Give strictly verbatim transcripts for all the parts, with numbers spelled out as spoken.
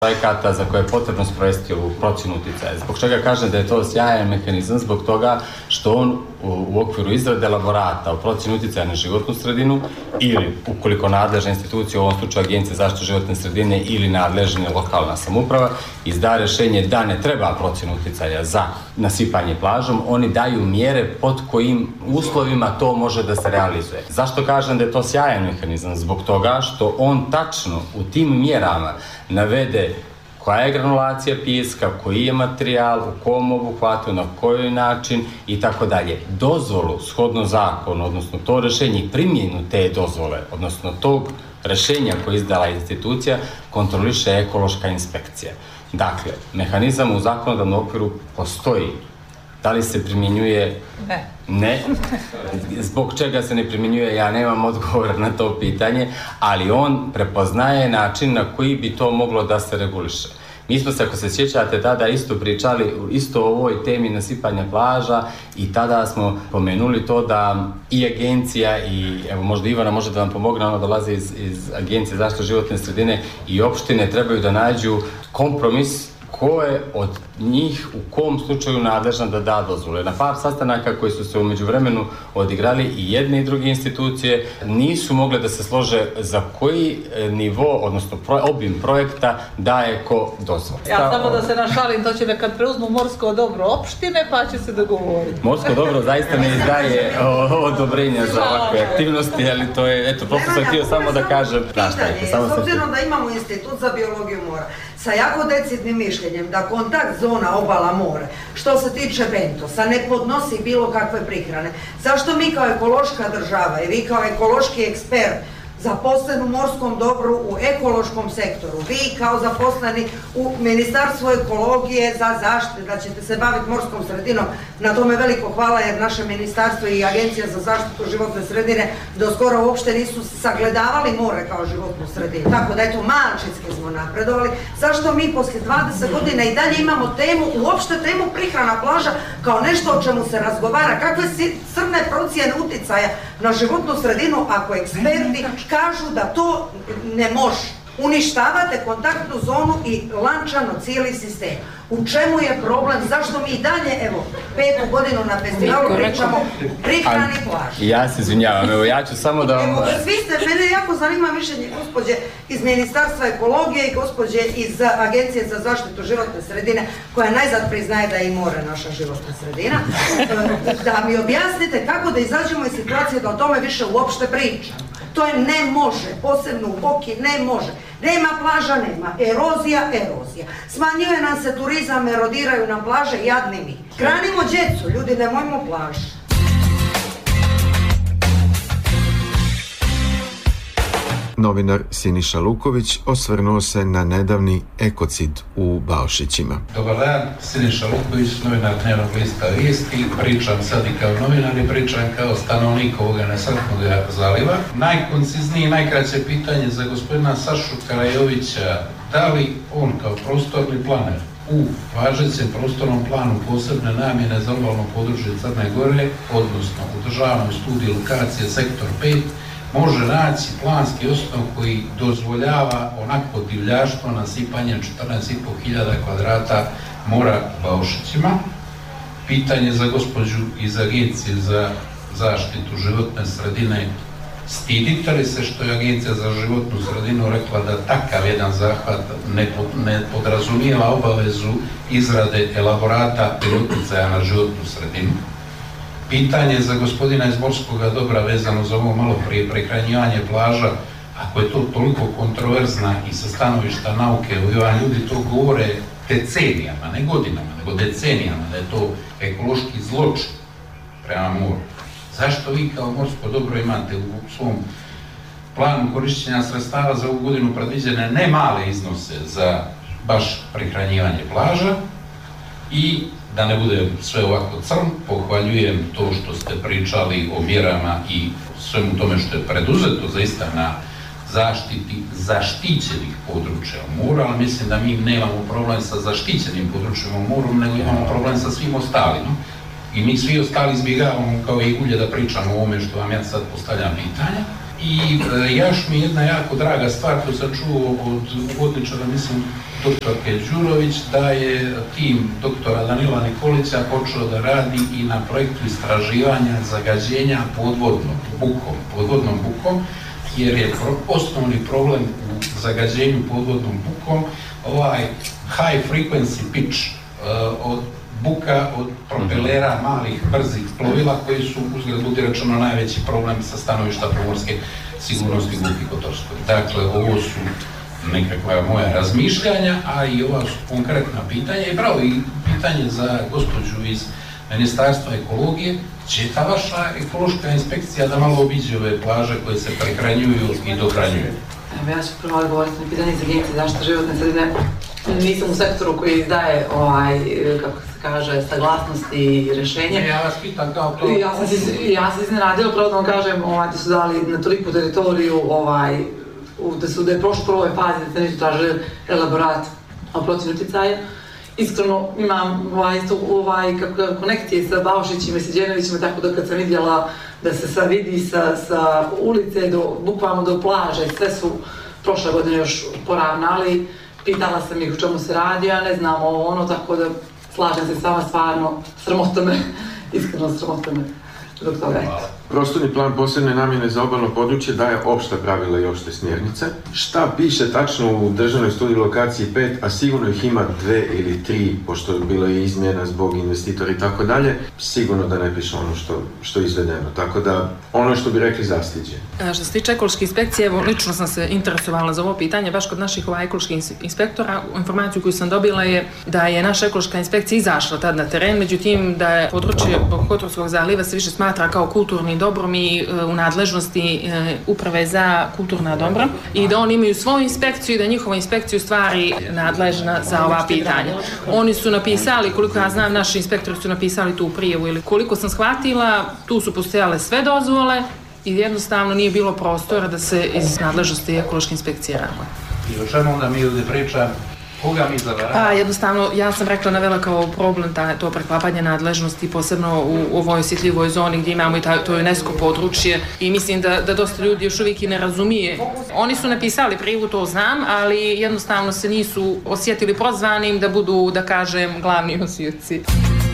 projekata za koje je potrebno sprovesti ovu procjenu uticaja. Zbog čega kažem da je to sjajan mehanizam? Zbog toga što on u, u okviru izrade elaborata o procjeni uticaja na životnu sredinu ili ukoliko nadležna institucija, u ovom slučaju Agencija za zaštitu životne sredine ili nadležna lokalna samouprava, izda rješenje da ne treba procjenu uticaja za nasipanje plažom, oni daju mjere pod kojim uslovima to može da se realizuje. Zašto kažem da je to sjajan mehanizam? Zbog toga što on tačno u tim mjerama navede koja je granulacija pijeska, koji je materijal, u kom obuhvatu, na koji način i tako dalje. Dozvolu, shodno zakonu, odnosno to rješenje i primjenu te dozvole, odnosno tog rješenja koje je izdala institucija, kontroliše ekološka inspekcija. Dakle, mehanizam u zakonodavnom okviru postoji. Da li se primjenjuje? Ne. Ne. Zbog čega se ne primjenjuje, ja nemam odgovor na to pitanje, ali on prepoznaje način na koji bi to moglo da se reguliše. Mi smo se, ako se sjećate, tada isto pričali isto o ovoj temi nasipanja plaža i tada smo pomenuli to da i agencija i, evo možda Ivana može da vam pomogne, ona dolazi iz, iz Agencije za zaštitu životne sredine i opštine trebaju da nađu kompromis ko je od njih u kom slučaju nadležan da da dozvole. Na par sastanaka koji su se u međuvremenu odigrali i jedne i druge institucije nisu mogle da se slože za koji nivo, odnosno pro, obim projekta daje ko dozvole. Ja samo da se našalim, to će me kad preuzmu morsko dobro opštine pa će se dogovoriti. Morsko dobro zaista ne izdaje odobrenja za ovakve aktivnosti, ali to je, eto, prosto sam htio samo da kažem. S obzirom da imamo institut za biologiju mora sa jako decidnim mišljenjem da kontakt zona obala more, što se tiče bentosa, ne podnosi bilo kakve prihrane. Zašto mi kao ekološka država i vi kao ekološki ekspert zaposlen u morskom dobru u ekološkom sektoru, vi kao zaposleni u Ministarstvu ekologije za zaštitu, da ćete se baviti morskom sredinom, na tome veliko hvala jer naše ministarstvo i Agencija za zaštitu životne sredine do skoro uopšte nisu sagledavali more kao životnu sredinu. Tako da eto, malčinski smo napredovali. Zašto mi poslije dvadeset godina i dalje imamo temu, uopšte temu prihrana plaža kao nešto o čemu se razgovara? Kakve crne procjene uticaja na životnu sredinu ako eksperti kažu da to ne može. Uništavate kontaktnu zonu i lančano cijeli sistem. U čemu je problem? Zašto mi i dalje, evo, petu godinu na festivalu pričamo prihrani plaži? Ja se izvinjavam, evo ja ću samo da vam... Evo, svi ste, mene jako zanima mišljenje gospođe iz Ministarstva ekologije i gospođe iz Agencije za zaštitu životne sredine, koja najzad priznaje da je i more naša životna sredina, da mi objasnite kako da izađemo iz situacije da o tome više uopšte pričamo. To je ne može, posebno u Boki ne može. Nema plaža, nema. Erozija, erozija. Smanjuje nam se turizam, erodiraju nam plaže, jadni mi. Hranimo djecu, ljudi, nemojmo plaže. Novinar Siniša Luković osvrnuo se na nedavni ekocid u Baušićima. Dobar dan, Siniša Luković, novinar Dnevnog lista Vijesti. Pričam sad i kao novinar i pričam kao stanovnik ovoga nesretnog zaliva. Najkonciznije i najkraće pitanje za gospodina Sašu Karajovića, da li on kao prostorni planer u važećem prostornom planu posebne namjene za obalno područje Crne Gore, odnosno u državnoj studiji lokacije sektor pet, može naći planski osnov koji dozvoljava onako divljaštvo nasipanje četrnaest i po hiljada kvadrata mora Baušićima. Pitanje za gospođu iz Agencije za zaštitu životne sredine: stidite li se što je Agencija za životnu sredinu rekla da takav jedan zahvat ne, pod, ne podrazumijeva obavezu izrade elaborata uticaja na životnu sredinu? Pitanje za gospodina iz Morskog dobra vezano za ovo malo prije prehranjivanje plaža: ako je to toliko kontroverzna i sa stanovišta nauke, ljudi to govore decenijama, ne godinama, nego decenijama, da je to ekološki zločin prema moru. Zašto vi kao Morsko dobro imate u svom planu korištenja sredstava za ovu godinu predviđene ne male iznose za baš prehranjivanje plaža? I da ne bude sve ovako crn, pohvaljujem to što ste pričali o mjerama i svemu tome što je preduzeto zaista na zaštiti zaštićenih područja u moru, ali mislim da mi nemamo problem sa zaštićenim područjima u moru, nego imamo problem sa svim ostalima. I mi svi ostali izbjegavamo kao i ulje da pričamo o ovome što vam ja sad postavljam pitanja. I e, još mi je jedna jako draga stvar koju sam čuo od uvodničara, mislim, doktorke Đurović, da je tim doktora Danila Nikolića počeo da radi i na projektu istraživanja zagađenja podvodnom bukom, podvodnom bukom, jer je pro, osnovni problem u zagađenju podvodnom bukom ovaj high frequency pitch uh, od buka od propelera malih brzih plovila koji su, uzgled budi rečeno, najveći problem sa stanovišta pomorske sigurnosti u Luki Kotorskoj. Dakle, ovo su nekakva moja razmišljanja, a i ova su konkretna pitanja i pravo i pitanje za gospođu iz Ministarstva ekologije. Će ta vaša ekološka inspekcija da malo obiđe ove plaže koje se prehranjuju i dohranjuju? Evo, ja ću prvo odgovoriti na pitanje iz Agencije za zaštitu životne sredine. Nisam u sektoru koji izdaje, ovaj, kako se kaže, saglasnosti i rješenje. Ja vas pitam kao to. Ja sam se, ja sam iznenadila, pravo da vam kažem, ovaj, da su dali na toliku teritoriju, ovaj, da su da je prošlo prvoj fazi da se nisu tražili elaborat o procjeni uticaja. Iskreno imam ovaj, isto, ovaj, kako, konekcije sa Baušićima i Siđenovićima, tako da kad sam vidjela da se sad vidi sa, sa ulice do, bukvalno do plaže, sve su prošle godine još poravnali, pitala sam ih u čemu se radi, ja ne znam ovo ono, tako da slažem se s vama, stvarno, sramota me, iskreno sramota me. Prostorni plan posebne namjene za obalno područje daje opšta pravila i opšte smjernice. Šta piše tačno u državnoj studiji lokaciji pet, a sigurno ih ima dve ili tri, pošto je bilo i izmjena zbog investitora i tako dalje, sigurno da ne piše ono što, što je izvedeno. Tako da, ono što bi rekli zastiđe. Što se tiče ekološke inspekcije, evo, lično sam se interesovala za ovo pitanje, baš kod naših ovaj, ekoloških inspektora. Informaciju koju sam dobila je da je naša ekološka inspekcija izašla tad na teren, međutim da je područje Kotorskog zaliva se više smatra kao kulturni dobrom i e, u nadležnosti e, uprave za kulturna dobra i da oni imaju svoju inspekciju i da njihova inspekcija u stvari nadležna za ova pitanja. Oni su napisali, koliko ja znam, naši inspektori su napisali tu prijavu ili koliko sam shvatila, tu su postojale sve dozvole i jednostavno nije bilo prostora da se iz nadležnosti ekološke inspekcije reaguje. I o čemu onda mi ovdje pričamo? Koga mi zavaravamo? Pa jednostavno, ja sam rekla navela kao problem ta, to preklapanje nadležnosti, posebno u, u ovoj osjetljivoj zoni gdje imamo i ta, to UNESCO područje i mislim da, da dosta ljudi još uvijek i ne razumije. Oni su napisali prijavu, to znam, ali jednostavno se nisu osjetili prozvanim da budu, da kažem, glavni nosioci.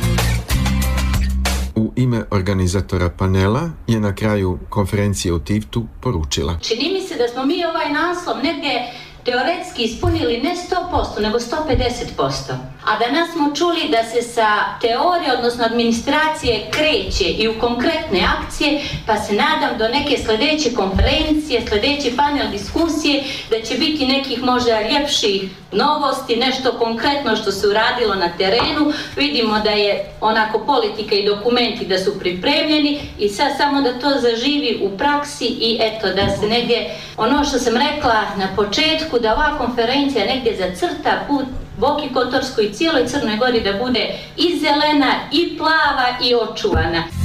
U ime organizatora panela je na kraju konferencije u Tivtu poručila. Čini mi se da smo mi ovaj naslov negdje teoretski ispunili ne sto posto, nego sto pedeset posto. A danas smo čuli da se sa teorije, odnosno administracije, kreće i u konkretne akcije, pa se nadam do neke sljedeće konferencije, sljedeće panel diskusije, da će biti nekih možda ljepših novosti, nešto konkretno što se uradilo na terenu. Vidimo da je onako politika i dokumenti da su pripremljeni i sad samo da to zaživi u praksi i eto da se negdje, ono što sam rekla na početku, da ova konferencija negdje zacrta put Boki Kotorskoj i cijeloj Crnoj Gori da bude i zelena, i plava, i očuvana.